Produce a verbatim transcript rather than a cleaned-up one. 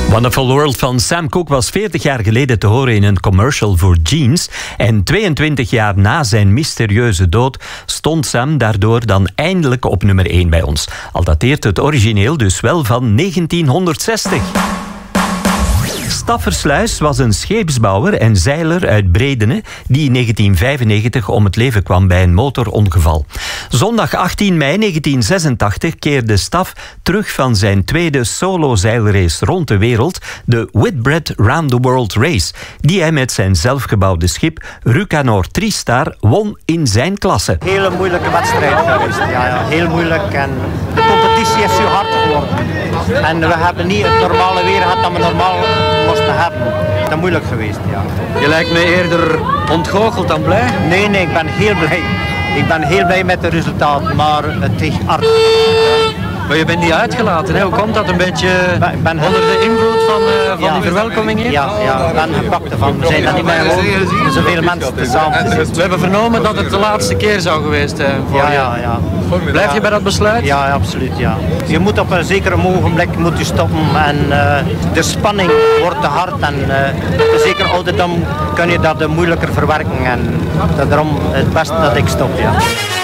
Wonderful World van Sam Cooke was veertig jaar geleden te horen in een commercial voor jeans. En tweeëntwintig jaar na zijn mysterieuze dood stond Sam daardoor dan eindelijk op nummer één bij ons. Al dateert het origineel dus wel van negentienhonderdzestig. Staffersluis was een scheepsbouwer en zeiler uit Bredene die in negentien vijfennegentig om het leven kwam bij een motorongeval. Zondag achttien mei negentien zesentachtig keerde Staff terug van zijn tweede solo-zeilrace rond de wereld, de Whitbread Round the World Race, die hij met zijn zelfgebouwde schip Rucanor Tristar won in zijn klasse. Hele moeilijke wedstrijd geweest, ja, ja, heel moeilijk en de competitie is zo hard geworden. En we hebben niet het normale weer gehad dat we normaal moesten hebben. Dat is moeilijk geweest, ja. Je lijkt me eerder ontgoocheld dan blij. Nee, nee, ik ben heel blij. Ik ben heel blij met het resultaat, maar het is hard. Maar je bent niet uitgelaten, hè? Hoe komt dat? Een beetje ik ben onder de invloed van, uh, van ja, die verwelkoming hier? Ja, ja, ik ben gepakt ervan. We zijn er niet meer gewoon zoveel mensen samen te zitten. We hebben vernomen dat het de laatste keer zou geweest zijn voor ja, je. ja, ja. Blijf je bij dat besluit? Ja, ja, absoluut, ja. Je moet op een zeker ogenblik moet je stoppen en uh, de spanning wordt te hard en uh, zeker ouderdom kun je dat moeilijker verwerken en daarom het beste dat ik stop, ja.